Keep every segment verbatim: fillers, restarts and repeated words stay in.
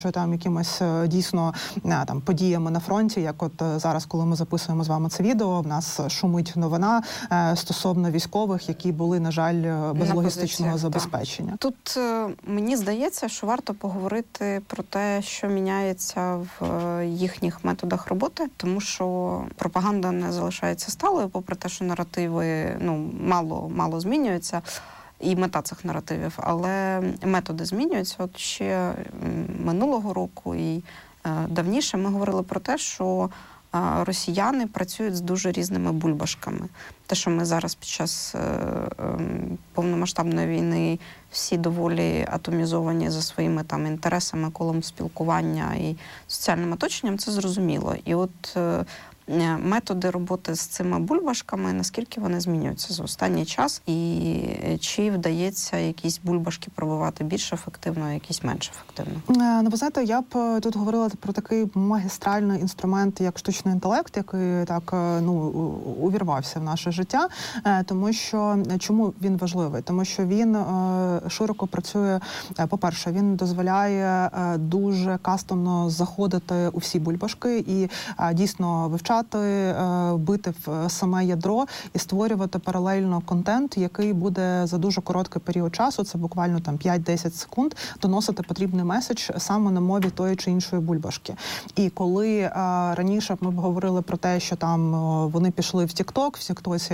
що там якимось дійсно там подіями на фронті, як от зараз, коли ми записуємо з вами це відео, в нас шумить новина стосовно військових, які були, на жаль, без на логістичного забезпечення. Так. Тут мені здається, що варто поговорити про те, що міняється в їхніх методах роботи, тому що пропаганда не залишається сталою, попри те, що наративи ну мало мало змінюються. І мета цих наративів, але методи змінюються. От ще минулого року і е, давніше ми говорили про те, що е, росіяни працюють з дуже різними бульбашками. Те, що ми зараз під час е, е, повномасштабної війни всі доволі атомізовані за своїми там інтересами, колом спілкування і соціальним оточенням, це зрозуміло. І от е, методи роботи з цими бульбашками, наскільки вони змінюються за останній час, і чи вдається якісь бульбашки пробивати більш ефективно, а якісь менш ефективно? Ну, ви знаєте, я б тут говорила про такий магістральний інструмент, як штучний інтелект, який так ну увірвався в наше життя, тому що чому він важливий? Тому що він широко працює. По-перше, він дозволяє дуже кастомно заходити у всі бульбашки і дійсно вивчати, бити в саме ядро і створювати паралельно контент, який буде за дуже короткий період часу, це буквально там п'ять-десять секунд, доносити потрібний меседж саме на мові тої чи іншої бульбашки. І коли а, раніше ми б говорили про те, що там о, вони пішли в TikTok, в Тіктоці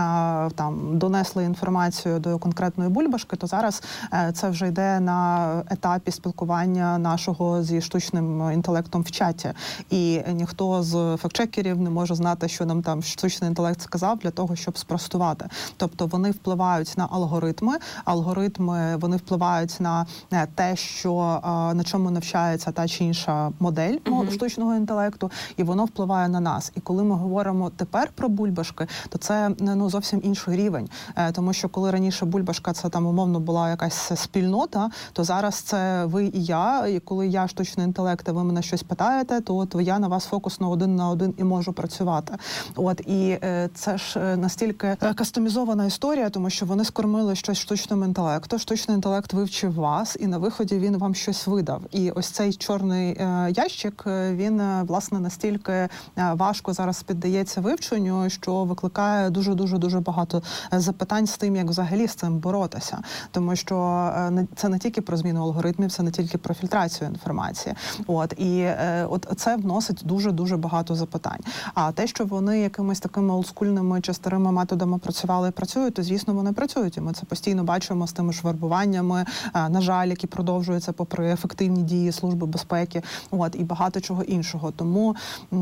там донесли інформацію до конкретної бульбашки, то зараз а, це вже йде на етапі спілкування нашого зі штучним інтелектом в чаті. І ніхто з фактчекерів не може знати, що нам там штучний інтелект сказав для того, щоб спростувати. Тобто вони впливають на алгоритми, алгоритми вони впливають на те, що на чому навчається та чи інша модель uh-huh. штучного інтелекту, і воно впливає на нас. І коли ми говоримо тепер про бульбашки, то це ну зовсім інший рівень. Тому що коли раніше бульбашка це там умовно була якась спільнота, то зараз це ви і я, і коли я штучний інтелект, а ви мене щось питаєте, то от я на вас фокусно один на один і можу працювати. От і е, це ж настільки кастомізована історія, тому що вони скормили щось штучному інтелекту, штучний інтелект вивчив вас, і на виході він вам щось видав. І ось цей чорний е, ящик, він, е, власне, настільки е, важко зараз піддається вивченню, що викликає дуже-дуже-дуже багато запитань з тим, як взагалі з цим боротися. Тому що е, це не тільки про зміну алгоритмів, це не тільки про фільтрацію інформації. От, і е, от це вносить дуже-дуже багато запитань. А те, що вони якимись такими олдскульними чи старими методами працювали і працюють, то, звісно, вони працюють. І ми це постійно бачимо з тими ж вербуваннями, на жаль, які продовжуються попри ефективні дії Служби безпеки, от, і багато чого іншого. Тому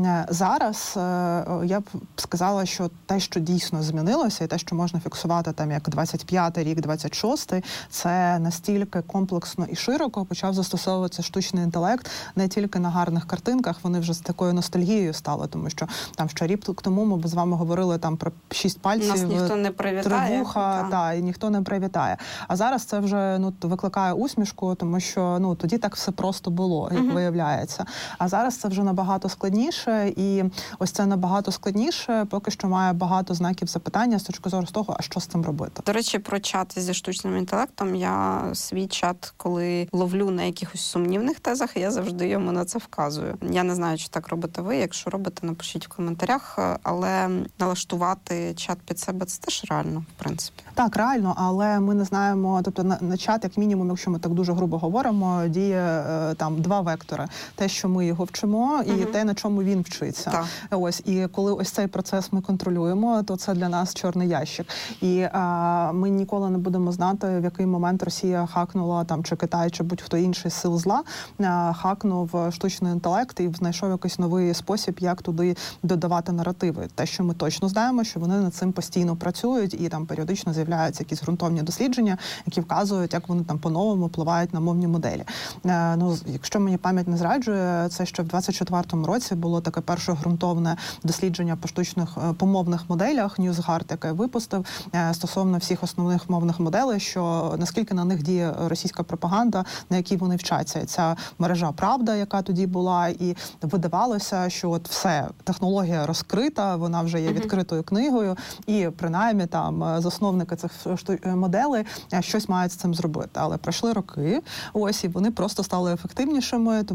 зараз я б сказала, що те, що дійсно змінилося, і те, що можна фіксувати там як двадцять п'ятий рік, двадцять шостий, це настільки комплексно і широко почав застосовуватися штучний інтелект не тільки на гарних картинках, вони вже з такою ностальгією стали, тому що там ще рік тому ми з вами говорили там про шість пальців, нас ніхто не привітає, три вуха, та. Та, і ніхто не привітає. А зараз це вже ну викликає усмішку, тому що ну тоді так все просто було, як uh-huh. виявляється. А зараз це вже набагато складніше, і ось це набагато складніше, поки що має багато знаків запитання з точки зору з того, а що з цим робити. До речі, про чати зі штучним інтелектом. Я свій чат, коли ловлю на якихось сумнівних тезах, я завжди йому на це вказую. Я не знаю, чи так робите ви. Якщо робите, напишіть в коментарях, але налаштувати чат під себе – це теж реально, в принципі. Так, реально, але ми не знаємо, тобто на, на чат, як мінімум, якщо ми так дуже грубо говоримо, діє там два вектори. Те, що ми його вчимо, і uh-huh. те, на чому він вчиться. Так. Ось, і коли ось цей процес ми контролюємо, то це для нас чорний ящик. І а, ми ніколи не будемо знати, в який момент Росія хакнула, там, чи Китай, чи будь-хто інший з сил зла, а, хакнув штучний інтелект і знайшов якийсь новий спосіб, як туди додавати наративи. Те, що ми точно знаємо, що вони над цим постійно працюють, і там періодично з'являються якісь ґрунтовні дослідження, які вказують, як вони там по-новому впливають на мовні моделі. Е, ну, якщо мені пам'ять не зраджує, це ще в двадцять четвертому році було таке перше ґрунтовне дослідження по штучних по мовних моделях, NewsGuard, яке випустив е, стосовно всіх основних мовних моделей, що наскільки на них діє російська пропаганда, на якій вони вчаться. Ця мережа «Правда», яка тоді була, і видавалося, що от все, технологія розкрита, вона вже є відкритою книгою, і принаймні там засновники цих моделей щось мають з цим зробити. Але пройшли роки, ось, і вони просто стали ефективнішими,